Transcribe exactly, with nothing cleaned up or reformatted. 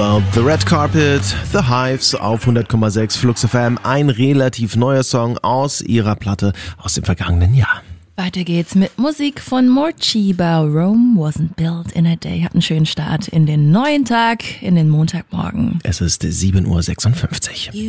Oktober. The Red Carpet, The Hives auf hundert Komma sechs Flux F M. Ein relativ neuer Song aus ihrer Platte aus dem vergangenen Jahr. Weiter geht's mit Musik von Morcheeba. Rome wasn't built in a day. Habt einen schönen Start in den neuen Tag, in den Montagmorgen. Es ist sieben Uhr sechsundfünfzig.